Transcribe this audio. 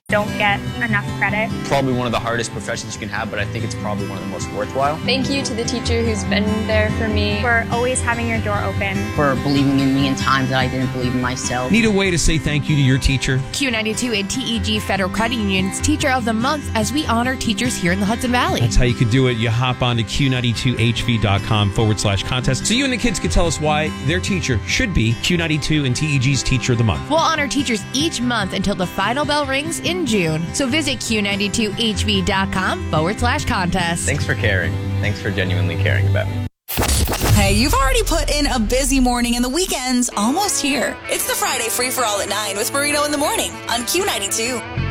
don't get enough credit. Probably one of the hardest professions you can have, but I think it's probably one of the most worthwhile. Thank you to the teacher who's been there for me. For always having your door open. For believing in me in times that I didn't believe in myself. Need a way to say thank you to your teacher? Q92 and TEG Federal Credit Union's Teacher of the Month as we honor teachers here in the Hudson Valley. That's how you could do it. You hop on to Q92HV.com/contest so you and the kids can tell us why their teacher should be Q92 and TEG's Teacher of the Month. We'll honor teachers each month until the final bell rings in June. So visit Q92HV.com/contest. Thanks for caring. Thanks for genuinely caring about me. Hey, you've already put in a busy morning and the weekend's almost here. It's the Friday Free for All at 9 with Burrito in the Morning on Q92.